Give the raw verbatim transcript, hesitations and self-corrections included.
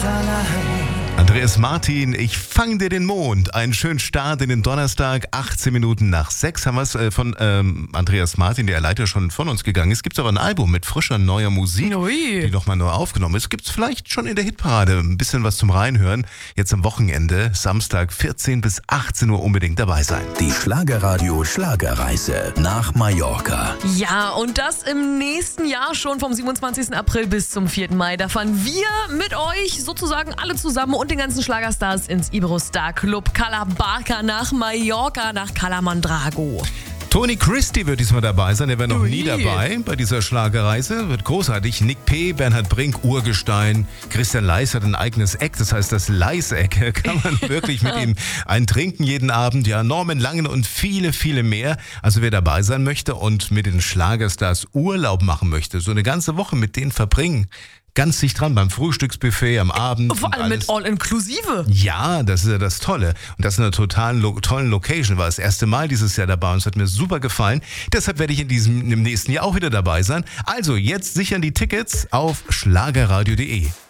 allein. Andreas Martin, ich fang dir den Mond. Einen schönen Start in den Donnerstag, achtzehn Minuten nach sechs haben wir es äh, von ähm, Andreas Martin, der leider schon von uns gegangen ist. Gibt es aber ein Album mit frischer, neuer Musik, Ui. die nochmal neu aufgenommen ist. Gibt es vielleicht schon in der Hitparade ein bisschen was zum Reinhören. Jetzt am Wochenende, Samstag, vierzehn bis achtzehn Uhr unbedingt dabei sein. Die Schlagerradio Schlagerreise nach Mallorca. Ja, und das im nächsten Jahr schon vom siebenundzwanzigsten April bis zum vierten Mai. Da fahren wir mit euch sozusagen alle zusammen und den ganzen Schlagerstars ins Iberostar Club Cala Barca nach Mallorca, nach Cala Mandrago. Tony Christie wird diesmal dabei sein, der wäre noch Ui. nie dabei bei dieser Schlagerreise, wird großartig. Nick P., Bernhard Brink, Urgestein, Christian Leis hat ein eigenes Eck, das heißt das Leis-Eck, kann man wirklich mit ihm ein Trinken jeden Abend, ja, Norman Langen und viele, viele mehr. Also wer dabei sein möchte und mit den Schlagerstars Urlaub machen möchte, so eine ganze Woche mit denen verbringen, ganz dicht dran beim Frühstücksbuffet am Abend. Vor und allem alles. mit All-Inclusive. Ja, das ist ja das Tolle. Und das in einer totalen, lo- tollen Location. War das erste Mal dieses Jahr dabei und es hat mir super gefallen. Deshalb werde ich in diesem, im nächsten Jahr auch wieder dabei sein. Also jetzt sichern die Tickets auf schlagerradio punkt de.